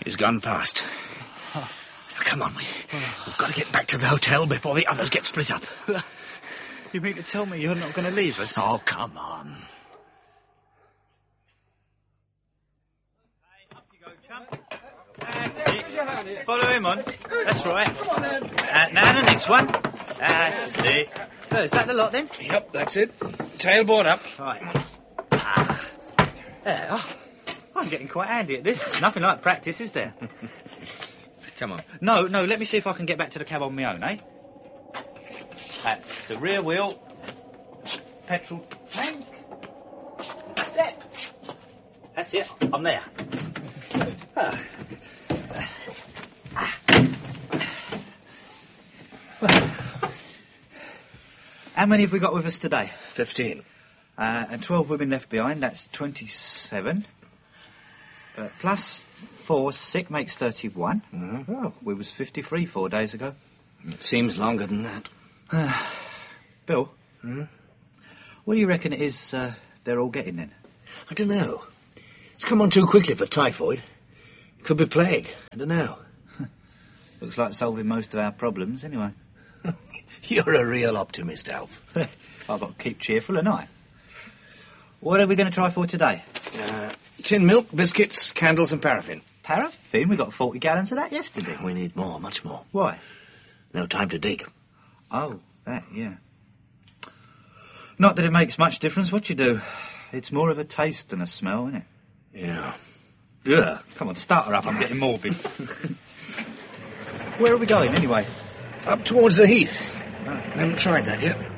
He's gone past. Come on, we've got to get back to the hotel before the others get split up. You mean to tell me you're not going to leave us? Oh, come on. Up you go, chump. That's it. Follow him on. That's right. Now the next one. That's it. Oh, is that the lot then? Yep, that's it. Tailboard up. Right. There. I'm getting quite handy at this. Nothing like practice, is there? Come on. No, let me see if I can get back to the cab on my own, eh? That's the rear wheel. Petrol tank. Step. That's it. I'm there. How many have we got with us today? 15. And 12 women left behind. That's 27. Plus 4 sick makes 31. Mm-hmm. Oh, we was 53 4 days ago. It seems longer than that. Bill? Hmm? What do you reckon it is they're all getting then? I don't know. It's come on too quickly for typhoid. It could be plague. I don't know. Looks like solving most of our problems, anyway. You're a real optimist, Alf. I've got to keep cheerful, haven't I? What are we going to try for today? Tin milk, biscuits, candles and paraffin. Paraffin? We got 40 gallons of that yesterday. We need more, much more. Why? No time to dig. Oh, that, yeah. Not that it makes much difference what you do. It's more of a taste than a smell, isn't it? Yeah. Yeah. Come on, start her up. I'm getting morbid. Where are we going, anyway? Up towards the heath. I haven't tried that yet.